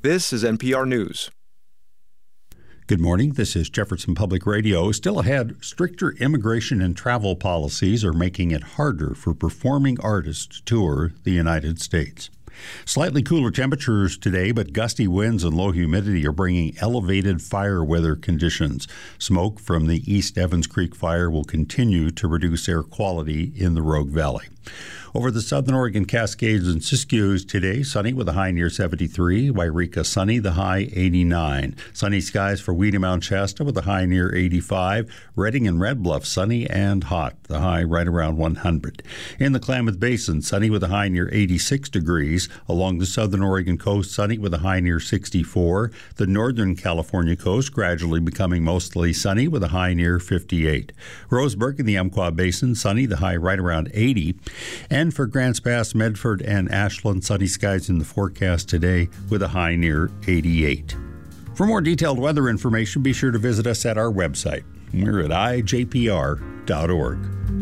This is NPR News. Good morning. This is Jefferson Public Radio. Still ahead, stricter immigration and travel policies are making it harder for performing artists to tour the United States. Slightly cooler temperatures today, but gusty winds and low humidity are bringing elevated fire weather conditions. Smoke from the East Evans Creek fire will continue to reduce air quality in the Rogue Valley. Over the southern Oregon Cascades and Siskiyous today, sunny with a high near 73. Wairika sunny, the high 89. Sunny skies for Weedy Mount Shasta with a high near 85. Redding and Red Bluff sunny and hot, the high right around 100. In the Klamath Basin, sunny with a high near 86 degrees. Along the southern Oregon coast, sunny with a high near 64. The northern California coast gradually becoming mostly sunny with a high near 58. Roseburg in the Umpqua Basin, sunny, the high right around 80. And for Grants Pass, Medford, and Ashland, sunny skies in the forecast today with a high near 88. For more detailed weather information, be sure to visit us at our website. We're at ijpr.org.